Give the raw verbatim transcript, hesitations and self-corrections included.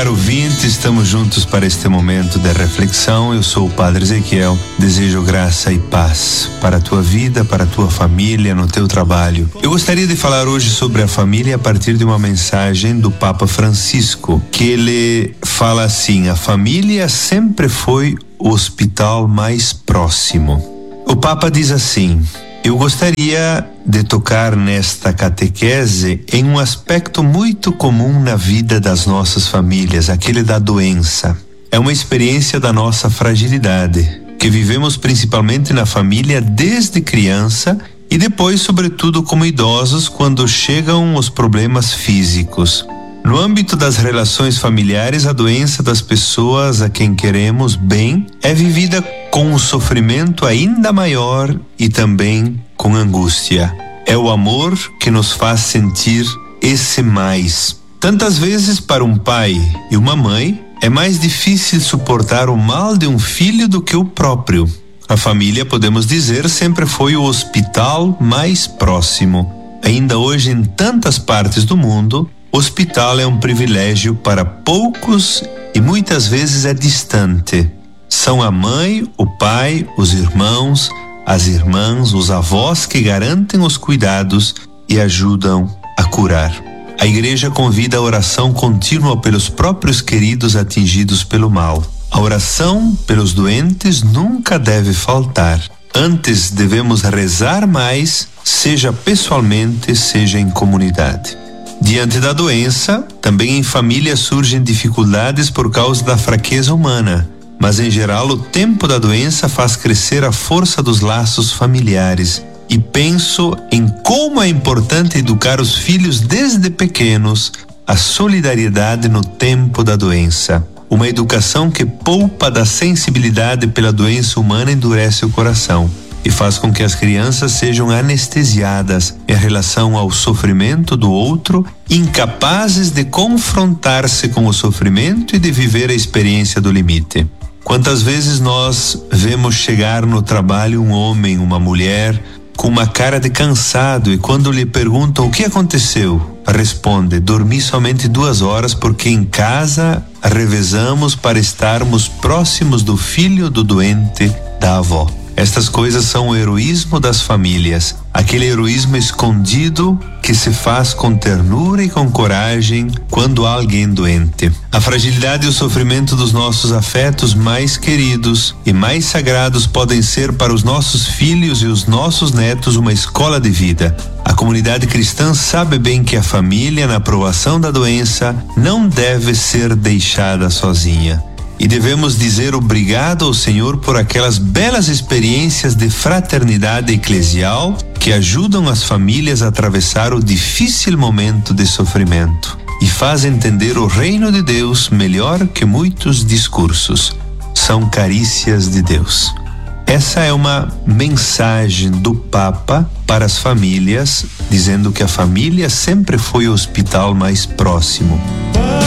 caro ouvinte, estamos juntos para este momento de reflexão. Eu sou o Padre Ezequiel, desejo graça e paz para a tua vida, para a tua família, no teu trabalho. Eu gostaria de falar hoje sobre a família a partir de uma mensagem do Papa Francisco, que ele fala assim: a família sempre foi o hospital mais próximo. O Papa diz assim: eu gostaria de tocar nesta catequese em um aspecto muito comum na vida das nossas famílias, aquele da doença. É uma experiência da nossa fragilidade, que vivemos principalmente na família desde criança e depois, sobretudo, como idosos, quando chegam os problemas físicos. No âmbito das relações familiares, a doença das pessoas a quem queremos bem é vivida com um sofrimento ainda maior e também com angústia. É o amor que nos faz sentir esse mais. Tantas vezes, para um pai e uma mãe, é mais difícil suportar o mal de um filho do que o próprio. A família, podemos dizer, sempre foi o hospital mais próximo. Ainda hoje, em tantas partes do mundo, hospital é um privilégio para poucos e muitas vezes é distante. São a mãe, o pai, os irmãos, as irmãs, os avós que garantem os cuidados e ajudam a curar. A Igreja convida a oração contínua pelos próprios queridos atingidos pelo mal. A oração pelos doentes nunca deve faltar. Antes devemos rezar mais, seja pessoalmente, seja em comunidade. Diante da doença, também em família surgem dificuldades por causa da fraqueza humana, mas em geral o tempo da doença faz crescer a força dos laços familiares. E penso em como é importante educar os filhos desde pequenos a solidariedade no tempo da doença. Uma educação que poupa da sensibilidade pela doença humana endurece o coração e faz com que as crianças sejam anestesiadas em relação ao sofrimento do outro, incapazes de confrontar-se com o sofrimento e de viver a experiência do limite. Quantas vezes nós vemos chegar no trabalho um homem, uma mulher, com uma cara de cansado, e quando lhe perguntam o que aconteceu, responde: dormi somente duas horas porque em casa revezamos para estarmos próximos do filho do doente, da avó. Estas coisas são o heroísmo das famílias, aquele heroísmo escondido que se faz com ternura e com coragem quando há alguém doente. A fragilidade e o sofrimento dos nossos afetos mais queridos e mais sagrados podem ser para os nossos filhos e os nossos netos uma escola de vida. A comunidade cristã sabe bem que a família, na provação da doença, não deve ser deixada sozinha. E devemos dizer obrigado ao Senhor por aquelas belas experiências de fraternidade eclesial que ajudam as famílias a atravessar o difícil momento de sofrimento e faz entender o reino de Deus melhor que muitos discursos. São carícias de Deus. Essa é uma mensagem do Papa para as famílias, dizendo que a família sempre foi o hospital mais próximo.